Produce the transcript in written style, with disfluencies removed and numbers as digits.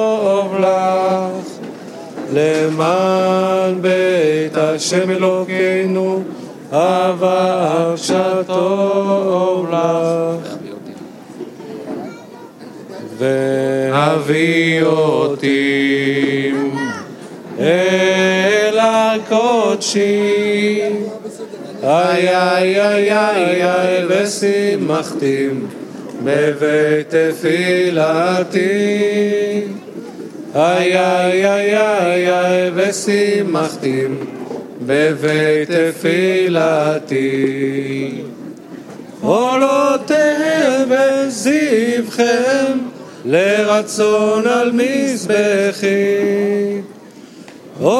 טוב לך, למען בית השם אלוקינו, אהבה שטוב לך. והביא אותי אל הקודשי, איי איי איי איי איי ושמחתים בבית תפילתי, איי איי איי איי איי ושמחתים בבית תפילתי. עולותיהם וזבחם לרצון על מזבחי,